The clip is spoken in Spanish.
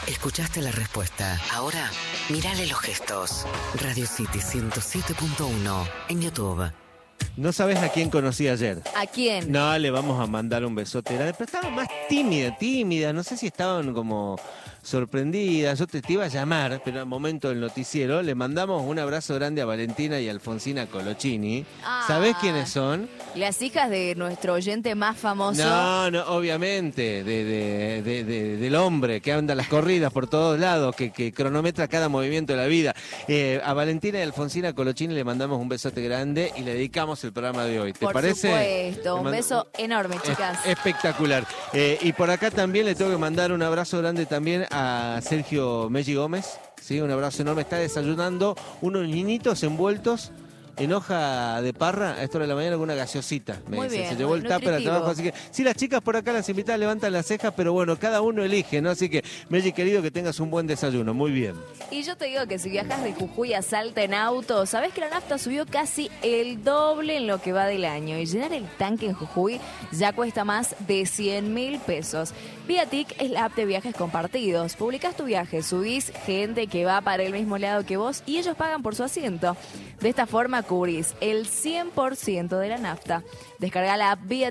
Escuchaste la respuesta. Ahora, mírale los gestos. Radio City 107.1 en YouTube. No sabes a quién conocí ayer. ¿A quién? No, le vamos a mandar un besote grande, pero estaba más tímida. No sé si estaban como sorprendidas. Yo te iba a llamar, pero al momento del noticiero le mandamos un abrazo grande a Valentina y a Alfonsina Colochini. ¿Sabés quiénes son? Las hijas de nuestro oyente más famoso. No, obviamente, del hombre que anda a las corridas por todos lados, que cronometra cada movimiento de la vida. A Valentina y Alfonsina Colochini le mandamos un besote grande y le dedicamos el programa de hoy. ¿Te parece? Por supuesto, un beso enorme, chicas. Espectacular. Y por acá también le tengo que mandar un abrazo grande también a Sergio Melli Gómez. Sí, un abrazo enorme. Está desayunando unos niñitos envueltos en hoja de parra a esta hora de la mañana con una gaseosita. Muy bien, se llevó el tupper al trabajo, así que sí, las chicas por acá, las invitadas levantan las cejas, pero bueno, cada uno elige, ¿no? Así que, Melli, querido, que tengas un buen desayuno. Muy bien. Y yo te digo que si viajas de Jujuy a Salta en auto, sabés que la nafta subió casi el doble en lo que va del año. Y llenar el tanque en Jujuy ya cuesta más de 100.000 pesos. Viatic es la app de viajes compartidos. Publicás tu viaje, subís gente que va para el mismo lado que vos y ellos pagan por su asiento. De esta forma cubrís el 100% de la nafta. Descarga la app Viatic